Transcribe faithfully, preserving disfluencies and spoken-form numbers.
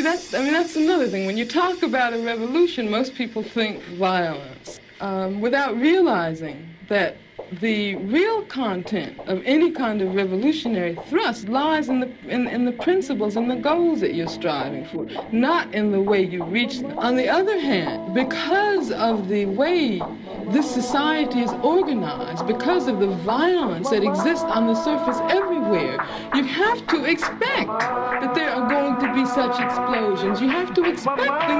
that's, I mean, that's another thing. When you talk about a revolution, most people think violence, um, without realizing that the real content of any kind of revolutionary thrust lies in the, in, in the principles and the goals that you're striving for, not in the way you reach them. On the other hand, because of the way this society is organized, because of the violence that exists on the surface everywhere, you have to expect that there are going to be such explosions. You have to expect things